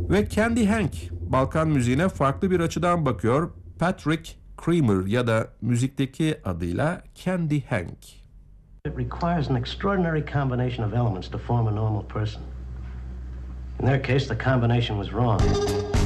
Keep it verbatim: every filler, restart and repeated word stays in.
Ve Candy Hank, Balkan müziğine farklı bir açıdan bakıyor. Patrick Creamer ya da müzikteki adıyla Candy Hank. It requires an extraordinary combination of elements to form a normal person. In their case, the combination was wrong.